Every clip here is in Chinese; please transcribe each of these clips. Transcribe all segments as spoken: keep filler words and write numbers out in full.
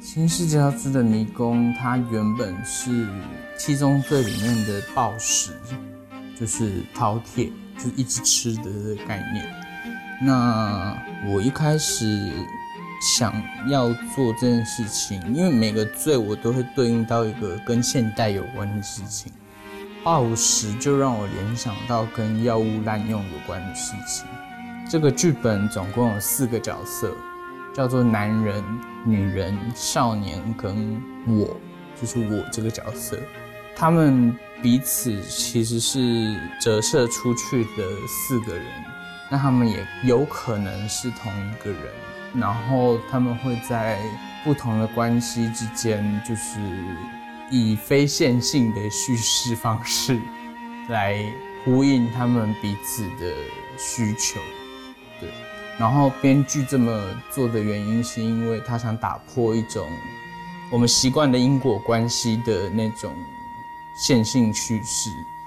新世界之的迷宫，它原本是七宗罪里面的暴食，就是饕餮，就是一直吃的概念。那我一开始想要做这件事情，因为每个罪我都会对应到一个跟现代有关的事情。暴食就让我联想到跟药物滥用有关的事情。这个剧本总共有四个角色，叫做男人、女人、少年跟我，就是我这个角色。他们彼此其实是折射出去的四个人，那他们也有可能是同一个人，然后他们会在不同的关系之间，就是以非线性的叙事方式来呼应他们彼此的需求。对，然后编剧这么做的原因是因为他想打破一种我们习惯的因果关系的那种线性叙事。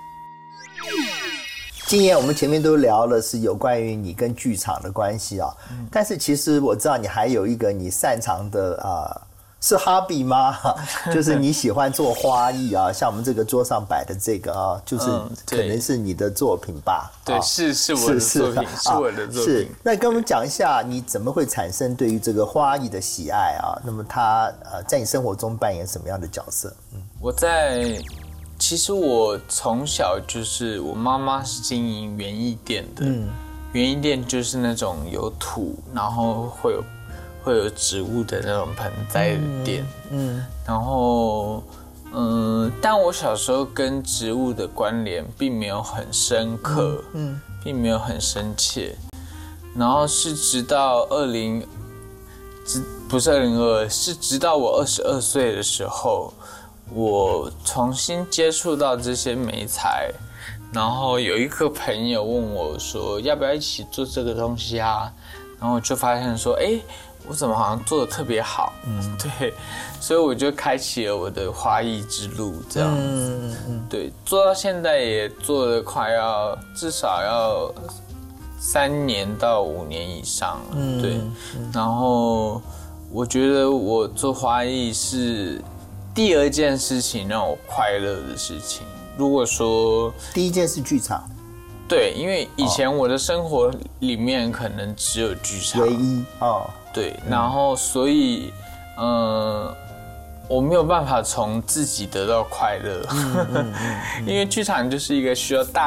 今年我们前面都聊了是有关于你跟剧场的关系啊，嗯、但是其实我知道你还有一个你擅长的啊、呃，是 hobby 吗？就是你喜欢做花艺啊，像我们这个桌上摆的这个啊，就是可能是你的作品吧？ 嗯、对， 啊、 是是我的作品，是, 是我的作品。 是，那跟我们讲一下，你怎么会产生对于这个花艺的喜爱啊？那么它呃，在你生活中扮演什么样的角色？嗯， 我在。其实我从小就是我妈妈是经营园艺店的，嗯，园艺店就是那种有土，然后会有会有植物的那种盆栽的店，嗯，嗯然后嗯，但我小时候跟植物的关联并没有很深刻，嗯，嗯并没有很深切，然后是直到二零，直不是二零二二，是直到我二十二岁的时候。我重新接触到这些媒材，然后有一个朋友问我说要不要一起做这个东西啊，然后我就发现说哎，我怎么好像做得特别好，嗯，对，所以我就开启了我的花艺之路这样子，嗯嗯、对，做到现在也做了快要至少要三年到五年以上了，嗯、对，然后我觉得我做花艺是第二件事情让我快乐的事情。如果说第一件是剧场， 对，因为以前我的生活里面可能只有剧场唯一哦， 对，然后所以嗯、呃，我没有办法从自己得到快乐，嗯嗯嗯嗯、因为剧场就是一个需要大